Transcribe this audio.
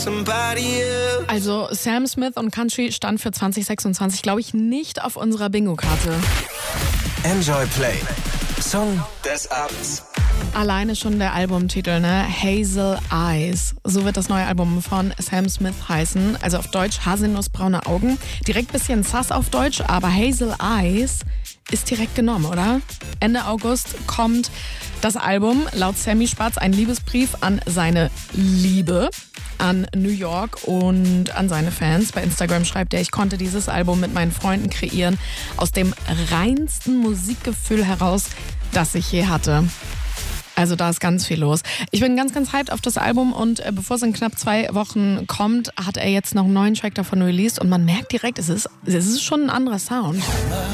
Also Sam Smith und Country stand für 2026, glaube ich, nicht auf unserer Bingo-Karte. Enjoy Play. Song des Abends. Alleine schon der Albumtitel, ne? Hazel Eyes. So wird das neue Album von Sam Smith heißen. Also auf Deutsch Haselnussbraune Augen. Direkt bisschen sass auf Deutsch, aber Hazel Eyes ist direkt genommen, oder? Ende August kommt das Album. Laut Sammy Spatz ein Liebesbrief an seine Liebe, an New York und an seine Fans. Bei Instagram schreibt er: Ich konnte dieses Album mit meinen Freunden kreieren, aus dem reinsten Musikgefühl heraus, das ich je hatte. Also da ist ganz viel los. Ich bin ganz, ganz hyped auf das Album und bevor es in knapp 2 Wochen kommt, hat er jetzt noch einen neuen Track davon released und man merkt direkt, es ist schon ein anderer Sound.